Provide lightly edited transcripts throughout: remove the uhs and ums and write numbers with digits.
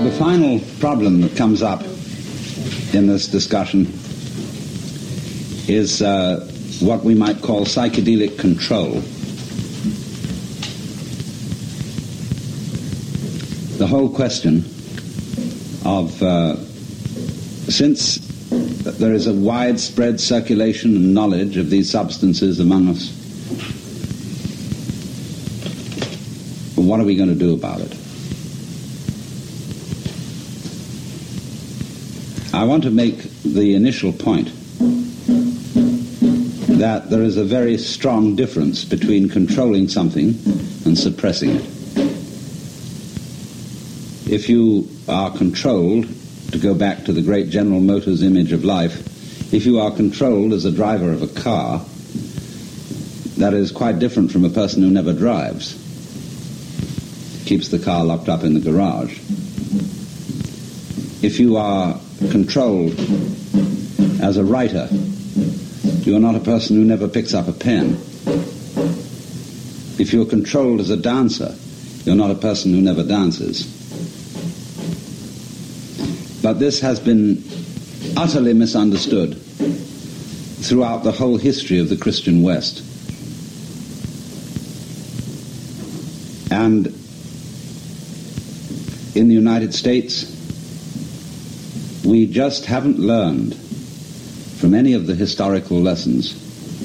The final problem that comes up in this discussion is what we might call psychedelic control. The whole question of, since there is a widespread circulation and knowledge of these substances among us, what are we going to do about it? I want to make the initial point that there is a very strong difference between controlling something and suppressing it. If you are controlled, to go back to the great General Motors image of life, if you are controlled as a driver of a car, that is quite different from a person who never drives. Keeps the car locked up in the garage. If you are controlled as a writer, you are not a person who never picks up a pen. If you're controlled as a dancer, you're not a person who never dances. But this has been utterly misunderstood throughout the whole history of the Christian West. And in the United States, we just haven't learned from any of the historical lessons.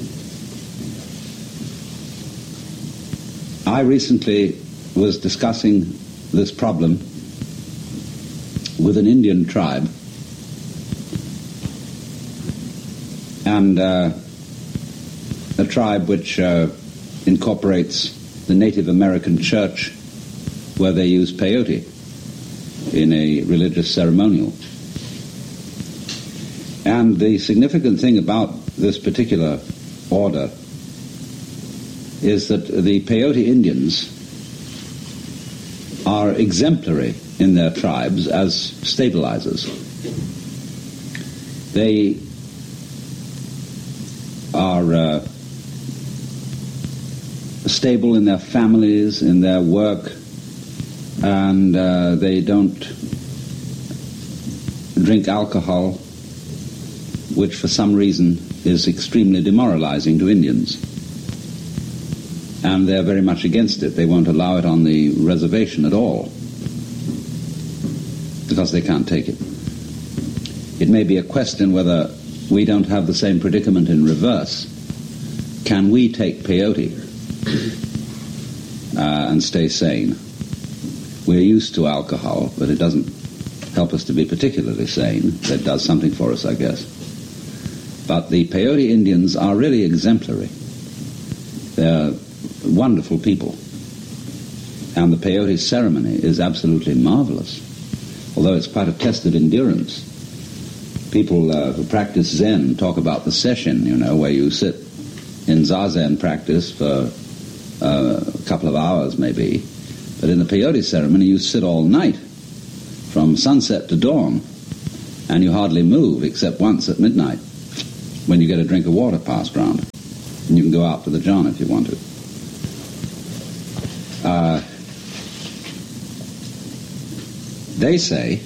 I recently was discussing this problem with an Indian tribe, and a tribe which incorporates the Native American church, where they use peyote in a religious ceremonial. And the significant thing about this particular order is that the peyote Indians are exemplary in their tribes as stabilizers. They are stable in their families, in their work, and they don't drink alcohol, which for some reason is extremely demoralizing to Indians. And they're very much against it. They won't allow it on the reservation at all, because they can't take it. It may be a question whether we don't have the same predicament in reverse. Can we take peyote and stay sane? We're used to alcohol, but it doesn't help us to be particularly sane. It does something for us, I guess. But the peyote Indians are really exemplary. They're wonderful people. And the peyote ceremony is absolutely marvelous, although it's quite a test of endurance. People who practice Zen talk about the session, where you sit in Zazen practice for a couple of hours maybe. But in the peyote ceremony you sit all night, from sunset to dawn, and you hardly move except once at midnight, when you get a drink of water passed round. And you can go out for the John if you want to. They say,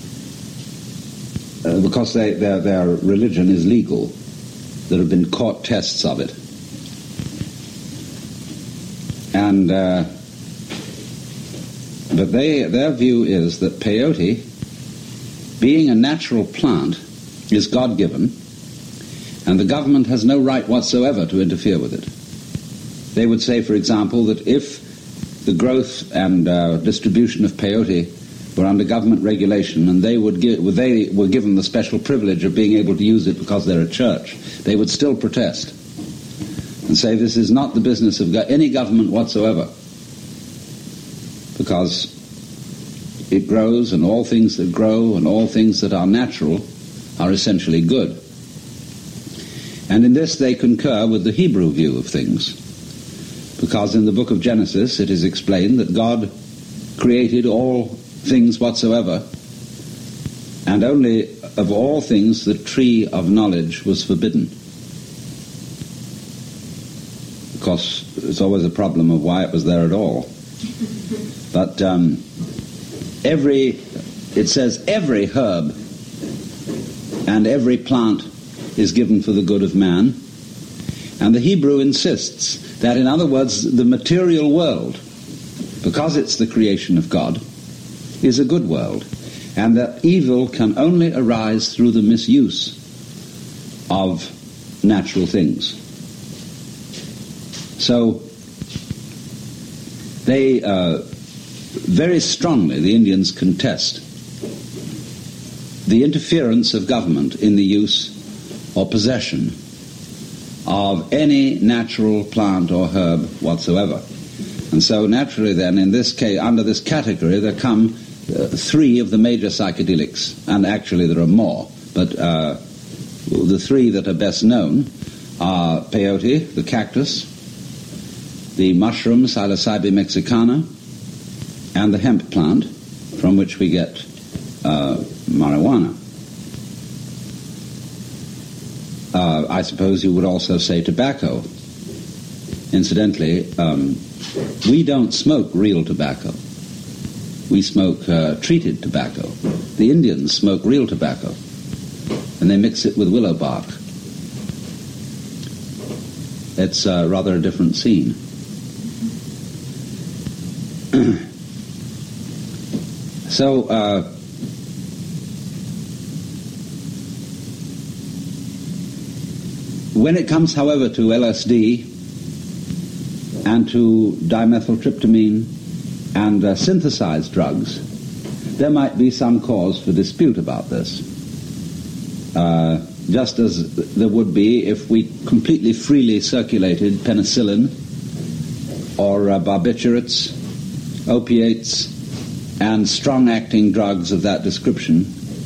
because their religion is legal, there have been court tests of it. And but their view is that peyote, being a natural plant, is God-given, and the government has no right whatsoever to interfere with it. They would say, for example, that if the growth and distribution of peyote were under government regulation, and they were given the special privilege of being able to use it because they're a church, they would still protest and say this is not the business of any government whatsoever, because it grows, and all things that grow and all things that are natural are essentially good. And in this they concur with the Hebrew view of things, because in the book of Genesis it is explained that God created all things whatsoever, and only of all things the tree of knowledge was forbidden. Of course, it's always a problem of why it was there at all. But every it says every herb and every plant is given for the good of man. And the Hebrew insists that, in other words, the material world, because it's the creation of God, is a good world, and that evil can only arise through the misuse of natural things. So they very strongly, the Indians contest the interference of government in the use or possession of any natural plant or herb whatsoever. And so naturally then, in this case, under this category, there come three of the major psychedelics, and actually there are more, but the three that are best known are peyote, the cactus, the mushroom Psilocybe mexicana, and the hemp plant, from which we get marijuana. I suppose you would also say tobacco. Incidentally, we don't smoke real tobacco. We smoke treated tobacco. The Indians smoke real tobacco, and they mix it with willow bark. It's rather a different scene. So, when it comes, however, to LSD and to dimethyltryptamine and synthesized drugs, there might be some cause for dispute about this. Just as there would be if we completely freely circulated penicillin or barbiturates, opiates, and strong-acting drugs of that description.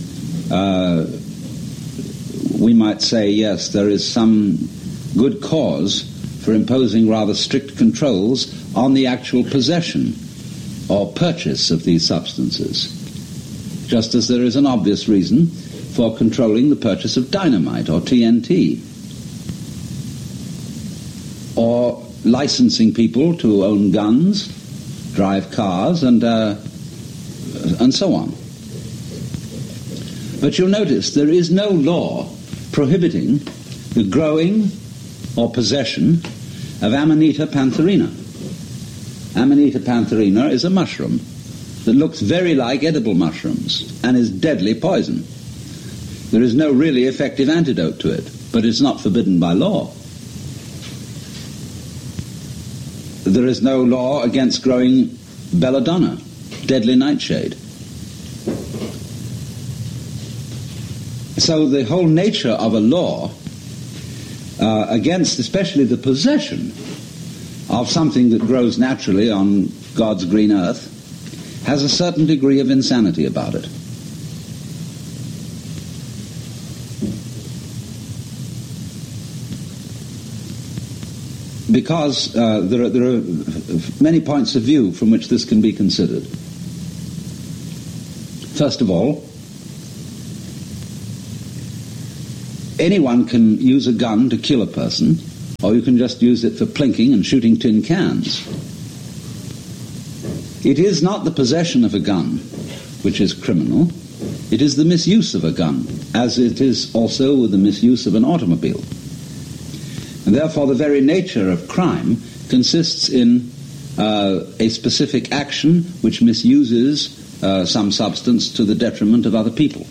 We might say, yes, there is some good cause for imposing rather strict controls on the actual possession or purchase of these substances, just as there is an obvious reason for controlling the purchase of dynamite or TNT, or licensing people to own guns, drive cars, and so on. But you'll notice there is no law prohibiting the growing or possession of Amanita pantherina. Amanita pantherina is a mushroom that looks very like edible mushrooms and is deadly poison. There is no really effective antidote to it, but it's not forbidden by law. There is no law against growing belladonna, deadly nightshade. So the whole nature of a law against especially the possession of something that grows naturally on God's green earth has a certain degree of insanity about it. Because there are many points of view from which this can be considered. First of all, anyone can use a gun to kill a person, or you can just use it for plinking and shooting tin cans. It is not the possession of a gun which is criminal, it is the misuse of a gun, as it is also with the misuse of an automobile. And therefore the very nature of crime consists in a specific action which misuses some substance to the detriment of other people.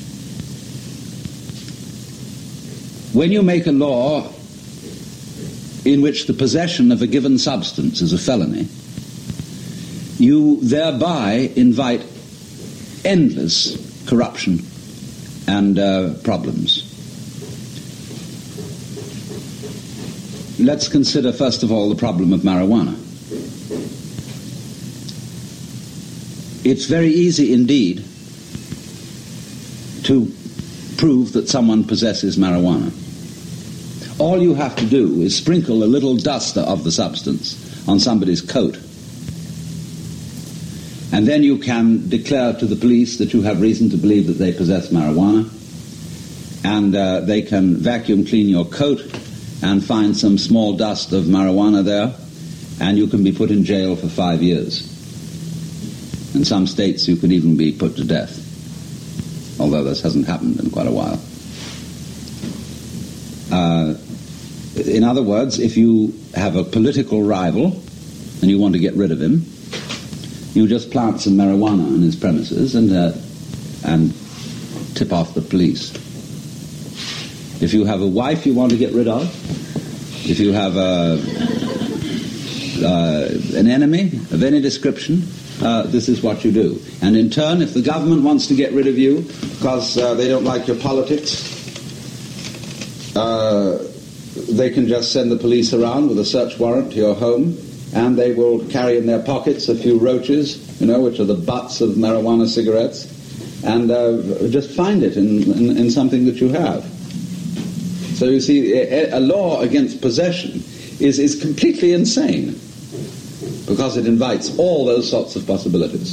When you make a law in which the possession of a given substance is a felony, you thereby invite endless corruption and problems. Let's consider first of all the problem of marijuana. It's very easy indeed to prove that someone possesses marijuana. All you have to do is sprinkle a little dust of the substance on somebody's coat, and then you can declare to the police that you have reason to believe that they possess marijuana, and they can vacuum clean your coat and find some small dust of marijuana there, and you can be put in jail for 5 years. In some states you could even be put to death. although this hasn't happened in quite a while. In other words, if you have a political rival and you want to get rid of him, you just plant some marijuana on his premises and tip off the police. If you have a wife you want to get rid of, if you have an enemy of any description, this is what you do. And in turn, if the government wants to get rid of you because they don't like your politics, they can just send the police around with a search warrant to your home, and they will carry in their pockets a few roaches, which are the butts of marijuana cigarettes, and just find it in something that you have. So you see, a law against possession is completely insane, because it invites all those sorts of possibilities.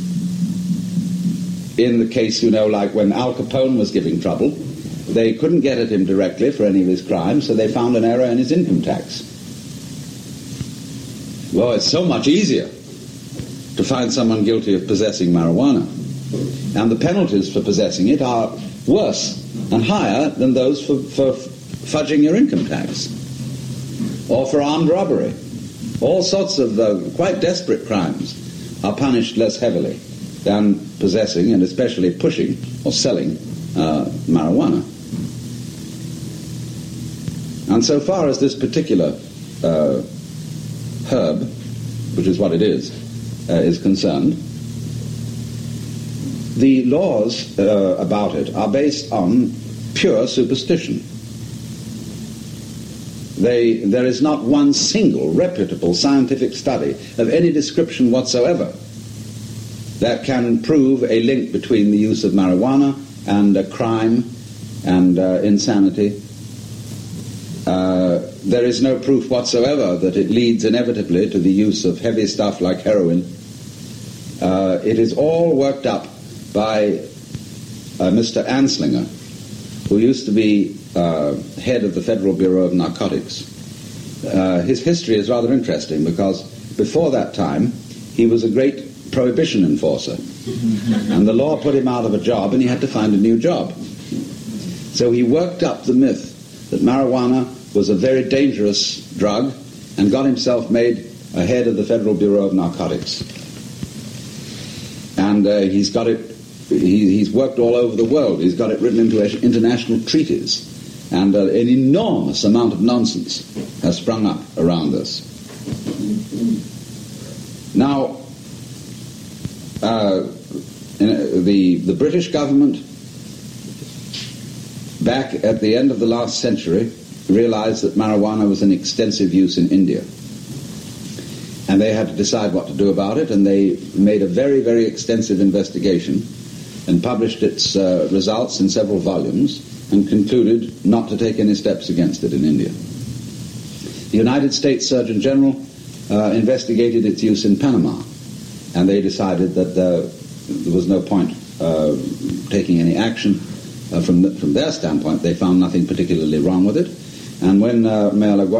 In the case, like when Al Capone was giving trouble, they couldn't get at him directly for any of his crimes, so they found an error in his income tax. Well, it's so much easier to find someone guilty of possessing marijuana. And the penalties for possessing it are worse and higher than those for fudging your income tax, or for armed robbery. All sorts of quite desperate crimes are punished less heavily than possessing, and especially pushing or selling marijuana. And so far as this particular herb, which is what it is concerned, the laws about it are based on pure superstition. There is not one single reputable scientific study of any description whatsoever that can prove a link between the use of marijuana and crime and insanity. There is no proof whatsoever that it leads inevitably to the use of heavy stuff like heroin. It is all worked up by Mr. Anslinger, who used to be head of the Federal Bureau of Narcotics. His history is rather interesting, because before that time he was a great prohibition enforcer, and the law put him out of a job and he had to find a new job. So he worked up the myth that marijuana was a very dangerous drug and got himself made a head of the Federal Bureau of Narcotics. And he's got it. He's worked all over the world. He's got it written into international treaties. And an enormous amount of nonsense has sprung up around this. Now, the British government, back at the end of the last century, realized that marijuana was in extensive use in India. And they had to decide what to do about it, and they made a very, very extensive investigation and published its results in several volumes, and concluded not to take any steps against it in India. The United States Surgeon General investigated its use in Panama, and they decided that there was no point taking any action. From their standpoint, they found nothing particularly wrong with it. And when Mayor LaGuardia